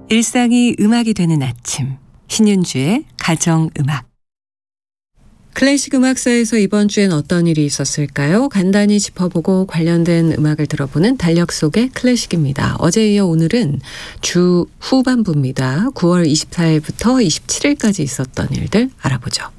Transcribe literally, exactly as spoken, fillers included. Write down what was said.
일상이 음악이 되는 아침, 신윤주의 가정음악. 클래식 음악사에서 이번 주엔 어떤 일이 있었을까요? 간단히 짚어보고 관련된 음악을 들어보는 달력 속의 클래식입니다. 어제에 이어 오늘은 주 후반부입니다. 구월 이십사일부터 이십칠일까지 있었던 일들 알아보죠.